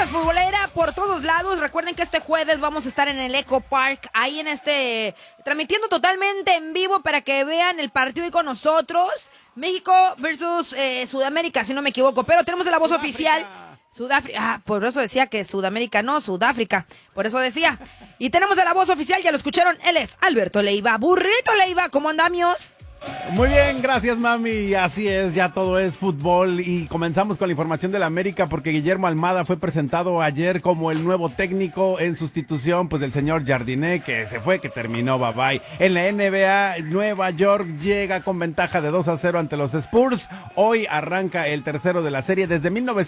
fiebre futbolera por todos lados. Recuerden que este jueves vamos a estar en el Eco Park, ahí transmitiendo totalmente en vivo para que vean el partido y con nosotros. México versus Sudamérica, si no me equivoco. Pero tenemos la voz oficial. Sudáfrica. Por eso decía que Sudamérica, no, Sudáfrica. Por eso decía. Y tenemos la voz oficial, ya lo escucharon. Él es Alberto Leiva. Burrito Leiva, ¿cómo andamos? Muy bien, gracias mami, así es, ya todo es fútbol y comenzamos con la información de la América porque Guillermo Almada fue presentado ayer como el nuevo técnico en sustitución pues del señor Jardiné que se fue, que terminó, bye bye. En la NBA, Nueva York llega con ventaja de 2-0 ante los Spurs, hoy arranca el tercero de la serie, desde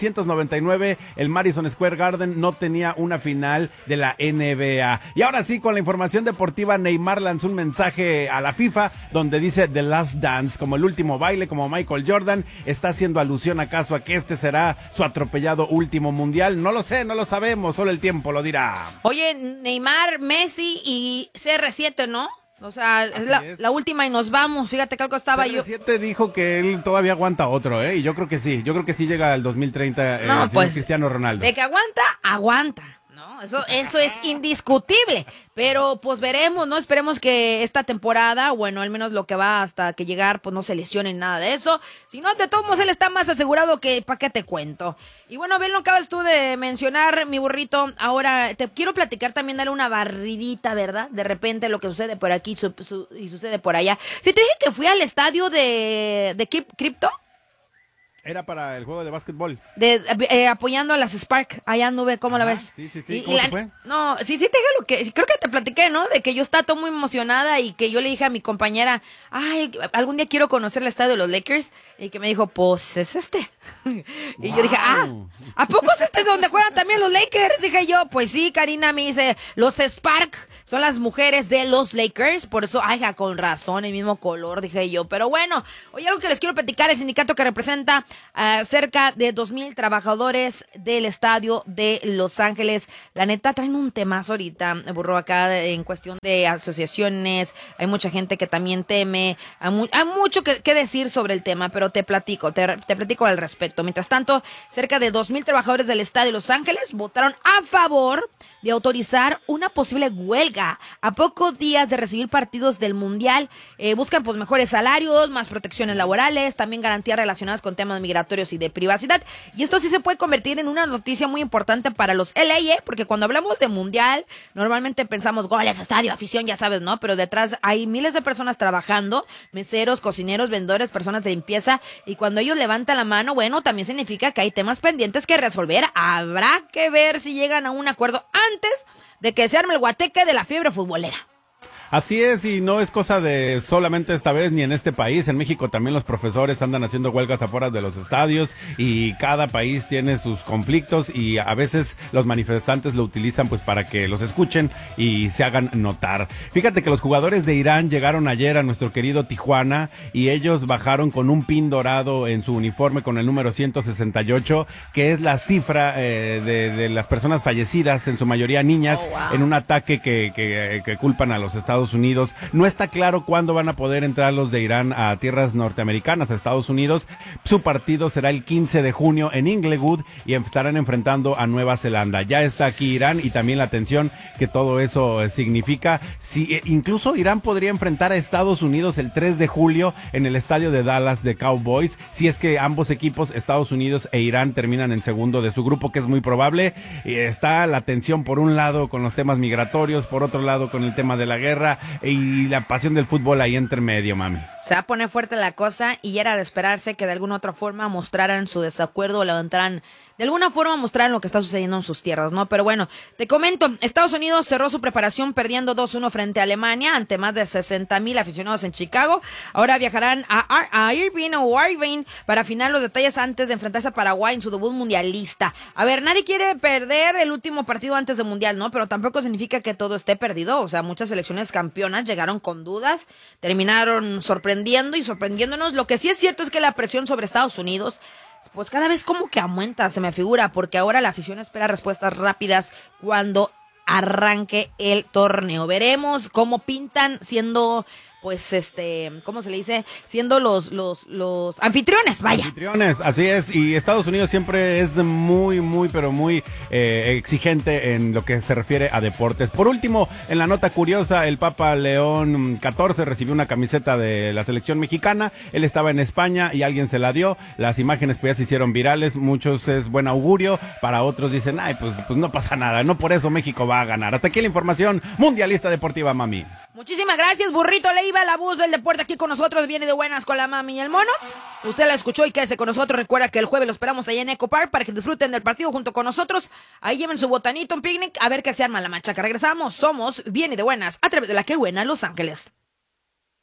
1999 el Madison Square Garden no tenía una final de la NBA. Y ahora sí, con la información deportiva, Neymar lanzó un mensaje a la FIFA donde dice The Last Dance, como el último baile, como Michael Jordan. ¿Está haciendo alusión acaso a que este será su atropellado último mundial? No lo sé, no lo sabemos, solo el tiempo lo dirá. Oye, Neymar, Messi y CR7, ¿no? O sea, es la última y nos vamos. Fíjate que algo estaba CR7 dijo que él todavía aguanta otro, y yo creo que sí llega al 2030 no, pues, Cristiano Ronaldo. De que aguanta. No, eso es indiscutible, pero pues veremos, ¿no? Esperemos que esta temporada, bueno, al menos lo que va hasta que llegar, pues no se lesione nada de eso. Si no, de todos modos él está más asegurado que ¿para qué te cuento? Y bueno, bien lo acabas tú de mencionar, mi burrito. Ahora te quiero platicar también, darle una barridita, ¿verdad? De repente lo que sucede por aquí y sucede por allá. Si te dije que fui al estadio de Crypto. Era para el juego de básquetbol. Apoyando a las Spark. Allá anduve, ¿cómo la ves? Sí. ¿Cómo te fue? No, sí te dije lo que... Creo que te platiqué, ¿no? De que yo estaba todo muy emocionada y que yo le dije a mi compañera, ay, algún día quiero conocer el estadio de los Lakers. Y que me dijo, pues, es este. Y yo dije, ¿a poco es este donde juegan también los Lakers? Dije yo, pues sí, Karina me dice, los Spark son las mujeres de los Lakers. Por eso, ay, con razón, el mismo color, dije yo. Pero bueno, oye, algo que les quiero platicar, el sindicato que representa cerca de 2,000 trabajadores del estadio de Los Ángeles. La neta, traen un temazo ahorita, burro, acá en cuestión de asociaciones. Hay mucha gente que también teme. Hay mucho que decir sobre el tema, pero te platico al respecto. Mientras tanto, cerca de 2,000 trabajadores del estadio de Los Ángeles votaron a favor de autorizar una posible huelga a pocos días de recibir partidos del Mundial. Buscan pues mejores salarios, más protecciones laborales, también garantías relacionadas con temas migratorios y de privacidad. Y esto sí se puede convertir en una noticia muy importante para los LA, porque cuando hablamos de Mundial, normalmente pensamos goles, estadio, afición, ya sabes, ¿no? Pero detrás hay miles de personas trabajando, meseros, cocineros, vendedores, personas de limpieza, y cuando ellos levantan la mano, bueno, también significa que hay temas pendientes que resolver. Habrá que ver si llegan a un acuerdo antes de que se arme el guateque de la fiebre futbolera. Así es, y no es cosa de solamente esta vez ni en este país. En México también los profesores andan haciendo huelgas afuera de los estadios y cada país tiene sus conflictos y a veces los manifestantes lo utilizan pues para que los escuchen y se hagan notar. Fíjate que los jugadores de Irán llegaron ayer a nuestro querido Tijuana y ellos bajaron con un pin dorado en su uniforme con el número 168, que es la cifra de las personas fallecidas, en su mayoría niñas, en un ataque que culpan a los Estados Unidos. No está claro cuándo van a poder entrar los de Irán a tierras norteamericanas, a Estados Unidos. Su partido será el 15 de junio en Inglewood y estarán enfrentando a Nueva Zelanda. Ya está aquí Irán y también la tensión que todo eso significa. Si, incluso Irán podría enfrentar a Estados Unidos el 3 de julio en el estadio de Dallas de Cowboys, si es que ambos equipos, Estados Unidos e Irán, terminan en segundo de su grupo, que es muy probable. Está la tensión por un lado con los temas migratorios, por otro lado con el tema de la guerra y la pasión del fútbol ahí entre medio, mami. Se va a poner fuerte la cosa y era de esperarse que de alguna otra forma mostraran su desacuerdo o levantaran, de alguna forma mostraran lo que está sucediendo en sus tierras, ¿no? Pero bueno, te comento, Estados Unidos cerró su preparación perdiendo 2-1 frente a Alemania ante más de 60,000 aficionados en Chicago. Ahora viajarán a Irvine para afinar los detalles antes de enfrentarse a Paraguay en su debut mundialista. A ver, nadie quiere perder el último partido antes del Mundial, ¿no? Pero tampoco significa que todo esté perdido. O sea, muchas selecciones campeonas llegaron con dudas, terminaron sorprendiéndonos. Lo que sí es cierto es que la presión sobre Estados Unidos pues cada vez como que aumenta, se me figura, porque ahora la afición espera respuestas rápidas cuando arranque el torneo. Veremos cómo pintan siendo pues, ¿cómo se le dice? Siendo los anfitriones, vaya. Anfitriones, así es. Y Estados Unidos siempre es muy, muy, pero muy exigente en lo que se refiere a deportes. Por último, en la nota curiosa, el Papa León XIV recibió una camiseta de la selección mexicana. Él estaba en España y alguien se la dio. Las imágenes pues ya se hicieron virales. Muchos es buen augurio. Para otros dicen, ay, pues no pasa nada. No por eso México va a ganar. Hasta aquí la información mundialista deportiva, mami. Muchísimas gracias, Burrito Leiva, la voz del deporte aquí con nosotros, viene de buenas con la mami y el mono. Usted la escuchó y quédese con nosotros. Recuerda que el jueves lo esperamos allá en Eco Park para que disfruten del partido junto con nosotros. Ahí lleven su botanito, un picnic, a ver qué se arma la machaca. Regresamos, somos Viene de Buenas a través de la que buena Los Ángeles.